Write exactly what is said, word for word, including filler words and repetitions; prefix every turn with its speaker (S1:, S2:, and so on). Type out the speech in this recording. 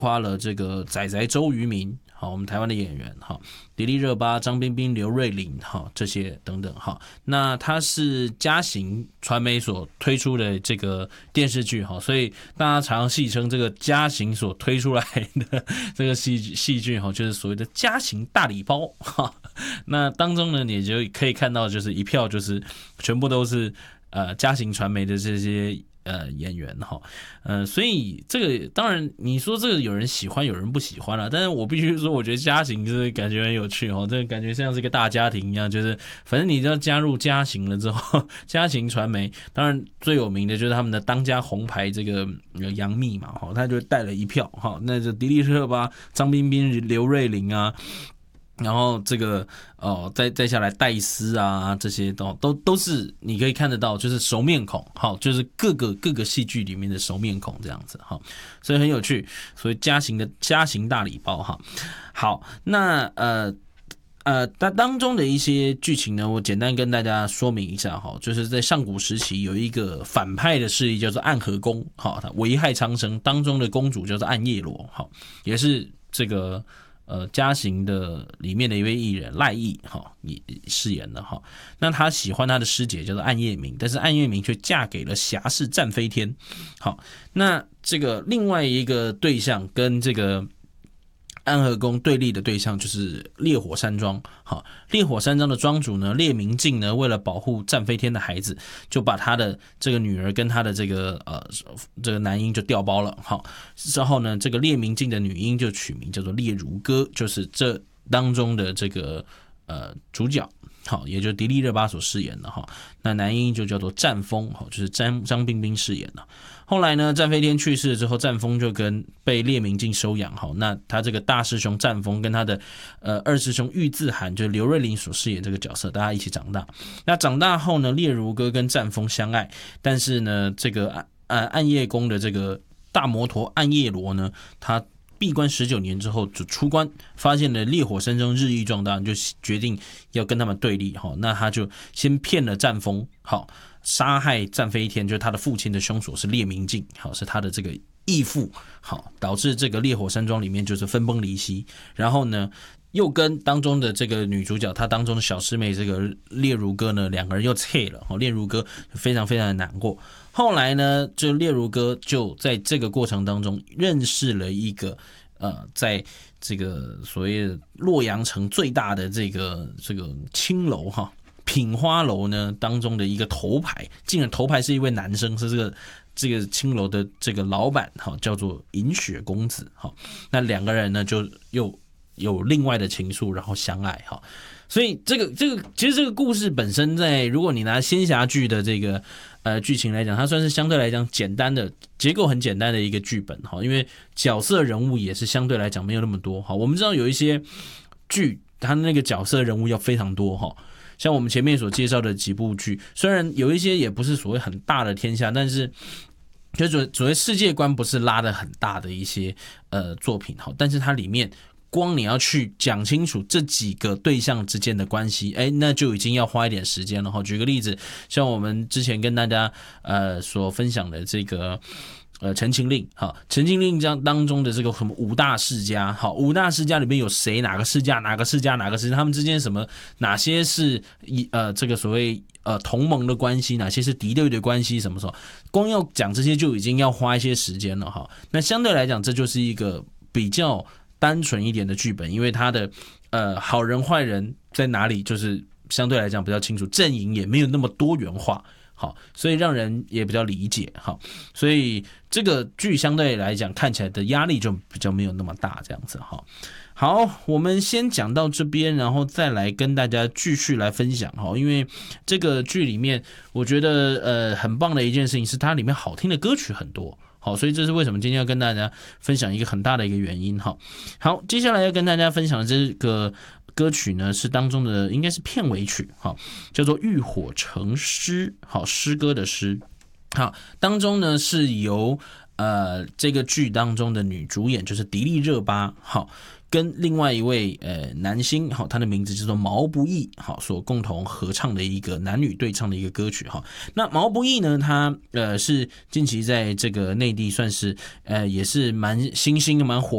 S1: 括了这个仔仔周渝民，好，我们台湾的演员，好，迪丽热巴、张彬彬、刘瑞麟，好，这些等等，好，那它是嘉行传媒所推出的这个电视剧，好，所以大家常常戏称这个嘉行所推出来的这个戏戏剧，好，就是所谓的嘉行大礼包，哈，那当中呢，你就可以看到，就是一票就是全部都是呃嘉行传媒的这些。呃，演员哈，呃，所以这个当然你说这个有人喜欢，有人不喜欢啦，但是我必须说，我觉得嘉行就是感觉很有趣哦，这个感觉像是一个大家庭一样，就是反正你要加入嘉行了之后，嘉行传媒，当然最有名的就是他们的当家红牌这个杨幂嘛，哈，他就带了一票哈，那就迪丽热巴、张彬彬、刘瑞麟啊。然后这个哦，再再下来戴斯啊，这些都都都是你可以看得到，就是熟面孔，好，就是各个各个戏剧里面的熟面孔这样子，好，所以很有趣，所以嘉行的嘉行大礼包哈，好，那呃呃，当当中的一些剧情呢，我简单跟大家说明一下哈，就是在上古时期有一个反派的势力叫做暗河宫，好，他危害苍生，当中的公主叫做暗夜罗，好，也是这个。呃，嘉行的里面的一位艺人赖艺哈也饰演的哈，那他喜欢他的师姐叫做暗夜明，但是暗夜明却嫁给了侠士战飞天。好，那这个另外一个对象跟这个暗河宫对立的对象就是烈火山庄。好，烈火山庄的庄主呢，烈明镜呢，为了保护战飞天的孩子，就把他的这个女儿跟他的这个呃这个男婴就调包了。好，之后呢，这个烈明镜的女婴就取名叫做烈如歌，就是这当中的这个呃主角。好，也就是迪丽热巴所饰演的哈，那男婴就叫做战风，好，就是张张彬彬饰演的。后来呢，战飞天去世了之后，战风就跟被烈明镜收养，好，那他这个大师兄战风跟他的呃二师兄玉自涵，就是刘瑞麟所饰演这个角色，大家一起长大。那长大后呢，烈如歌跟战风相爱，但是呢，这个呃暗夜宫的这个大魔头暗夜罗呢，他闭关十九年之后就出关，发现了烈火山庄日益壮大，就决定要跟他们对立。那他就先骗了战风，好，杀害战飞天，就是他的父亲的凶手是烈明镜，好，是他的这个义父，好，导致这个烈火山庄里面就是分崩离析。然后呢，又跟当中的这个女主角，她当中的小师妹这个烈如歌呢，两个人又切了，烈如歌非常非常的难过。后来呢，就烈如歌就在这个过程当中认识了一个呃，在这个所谓的洛阳城最大的这个这个青楼哈品花楼呢当中的一个头牌，竟然头牌是一位男生，是这个这个青楼的这个老板哈，叫做银雪公子哈。那两个人呢就又有另外的情愫，然后相爱哈。所以这个这个其实这个故事本身在，如果你拿仙侠剧的这个呃剧情来讲，它算是相对来讲简单的结构很简单的一个剧本哈，因为角色人物也是相对来讲没有那么多哈。我们知道有一些剧，它那个角色人物要非常多哈，像我们前面所介绍的几部剧，虽然有一些也不是所谓很大的天下，但是就所谓世界观不是拉得很大的一些呃作品哈，但是它里面。光你要去讲清楚这几个对象之间的关系，哎，那就已经要花一点时间了哈。举个例子，像我们之前跟大家呃所分享的这个呃《陈情令》哈，《陈情令》当中的这个什么五大世家，好，五大世家里面有谁？哪个世家？哪个世家？哪个世家？他们之间什么？哪些是一呃这个所谓呃同盟的关系？哪些是敌对的关系？什么时候？光要讲这些就已经要花一些时间了哈。那相对来讲，这就是一个比较。单纯一点的剧本，因为他的呃好人坏人在哪里，就是相对来讲比较清楚，阵营也没有那么多元化，好，所以让人也比较理解，好，所以这个剧相对来讲看起来的压力就比较没有那么大，这样子哈。好，我们先讲到这边，然后再来跟大家继续来分享哈。因为这个剧里面，我觉得呃很棒的一件事情是它里面好听的歌曲很多。好，所以这是为什么今天要跟大家分享一个很大的一个原因哈。好，接下来要跟大家分享的这个歌曲呢，是当中的应该是片尾曲，好，叫做《浴火成诗》，好，诗歌的诗。好，当中呢是由呃这个剧当中的女主演就是迪丽热巴，好。跟另外一位呃男星，好，他的名字叫做毛不易，好，所共同合唱的一个男女对唱的一个歌曲哈。那毛不易呢，他呃是近期在这个内地算是呃也是蛮新兴蛮火。